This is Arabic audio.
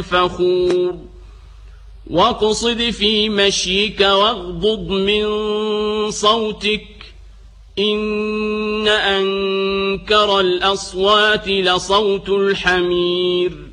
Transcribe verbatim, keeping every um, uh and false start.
فخور واقصد في مشيك واغضض من صوتك إن أنكر الأصوات لصوت الحمير